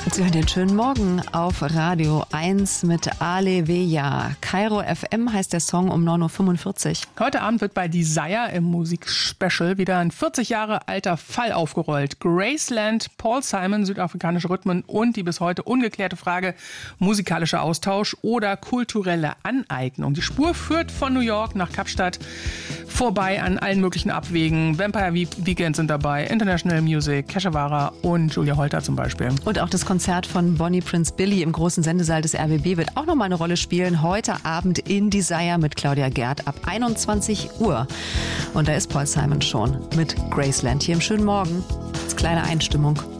Sie hören den schönen Morgen auf Radio 1 mit Aleveya. Kairo FM heißt der Song um 9.45 Uhr. Heute Abend wird bei Desire im Musikspecial wieder ein 40 Jahre alter Fall aufgerollt. Graceland, Paul Simon, südafrikanische Rhythmen und die bis heute ungeklärte Frage musikalischer Austausch oder kulturelle Aneignung. Die Spur führt von New York nach Kapstadt vorbei an allen möglichen Abwegen. Vampire Weekend sind dabei, International Music, Keshavara und Julia Holter zum Beispiel. Und auch das Konzert von Bonnie Prince Billy im großen Sendesaal des RBB wird auch nochmal eine Rolle spielen. Heute Abend in Desire mit Claudia Gerd ab 21 Uhr. Und da ist Paul Simon schon mit Graceland hier im schönen Morgen als kleine Einstimmung.